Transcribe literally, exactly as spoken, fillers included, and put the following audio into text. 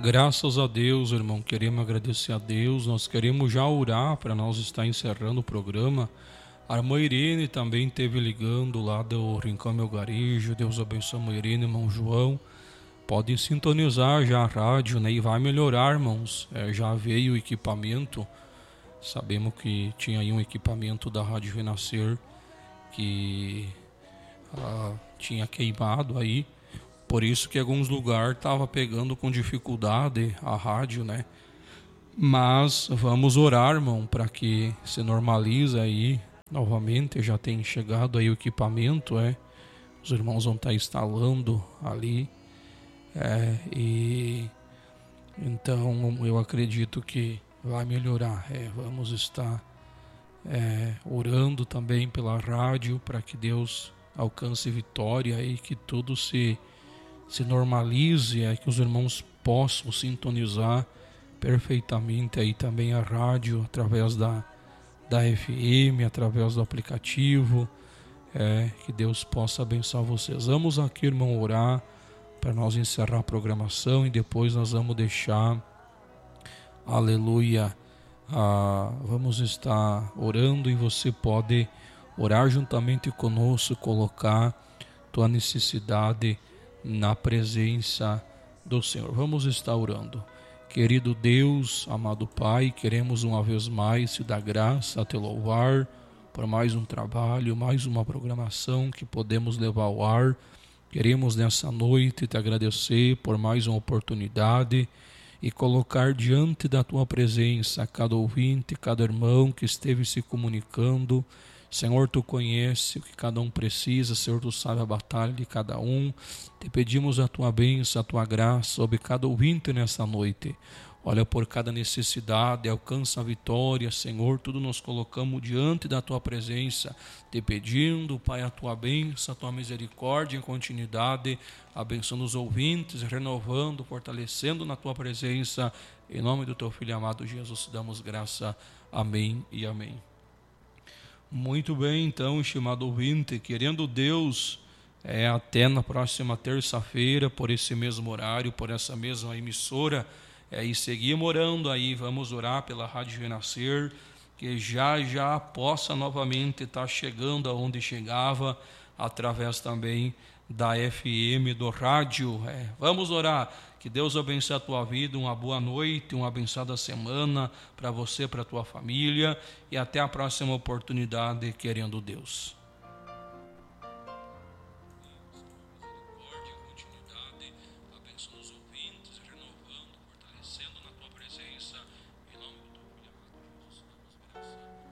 Graças a Deus, irmão, queremos agradecer a Deus, nós queremos já orar para nós estar encerrando o programa. A irmã Irene também esteve ligando lá do Rincão Melgarejo. Deus abençoe a irmã Irene, irmão João. Pode sintonizar já a rádio, né? E vai melhorar, irmãos. É, já veio o equipamento. Sabemos que tinha aí um equipamento da Rádio Renascer que ah, tinha queimado aí. Por isso que em alguns lugares estava pegando com dificuldade a rádio, né? Mas vamos orar, irmão, para que se normalize aí. Novamente já tem chegado aí o equipamento, é. Os irmãos vão estar instalando ali. É, e então eu acredito que vai melhorar. É, vamos estar é, orando também pela rádio para que Deus alcance vitória e que tudo se, se normalize, é, que os irmãos possam sintonizar perfeitamente aí também a rádio através da, da F M, através do aplicativo. É, que Deus possa abençoar vocês. Vamos aqui, irmão, orar para nós encerrar a programação e depois nós vamos deixar, aleluia, ah, vamos estar orando e você pode orar juntamente conosco, colocar tua necessidade na presença do Senhor. Vamos estar orando. Querido Deus, amado Pai, queremos uma vez mais te dar graça, a te louvar por mais um trabalho, mais uma programação que podemos levar ao ar. Queremos nessa noite te agradecer por mais uma oportunidade e colocar diante da tua presença cada ouvinte, cada irmão que esteve se comunicando. Senhor, tu conhece o que cada um precisa, Senhor, tu sabe a batalha de cada um. Te pedimos a tua bênção, a tua graça sobre cada ouvinte nessa noite. Olha por cada necessidade, alcança a vitória, Senhor, tudo nós colocamos diante da tua presença, te pedindo, Pai, a tua bênção, a tua misericórdia em continuidade, abençoando os ouvintes, renovando, fortalecendo na tua presença, em nome do teu Filho amado Jesus, te damos graça, amém e amém. Muito bem, então, estimado ouvinte, querendo Deus, é, até na próxima terça-feira, por esse mesmo horário, por essa mesma emissora, é, e seguimos orando aí, vamos orar pela Rádio Renascer, que já já possa novamente estar chegando aonde chegava, através também da F M, do rádio. É, vamos orar, que Deus abençoe a tua vida, uma boa noite, uma abençoada semana para você, para a tua família, e até a próxima oportunidade, querendo Deus.